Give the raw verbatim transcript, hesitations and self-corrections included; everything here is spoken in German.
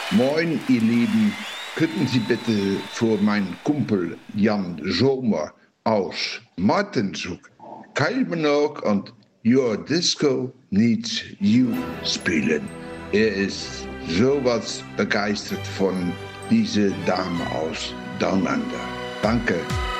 Moin, ihr Lieben. Könnten Sie bitte für meinen Kumpel Jan Zomer aus Martenshoek Keilmenok und Your Disco Needs You spielen? Er ist sowas begeistert von dieser Dame aus Down Under. Danke.